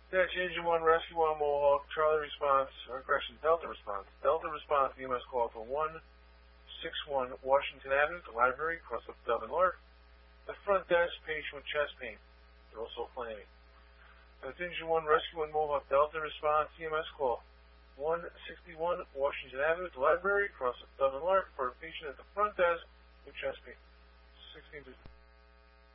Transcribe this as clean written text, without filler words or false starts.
Dash Engine 1, Rescue 1, Mohawk, Charlie response, or correction, Delta response. Delta response, EMS call for 161 Washington Avenue, the library, across of Dove and Lark. The front desk, patient with chest pain. They're also flaming. Dash Engine 1, Rescue 1, Mohawk, Delta response, EMS call 161 Washington Avenue, the library, across of Dove and Lark, for a patient at the front desk with chest pain. 16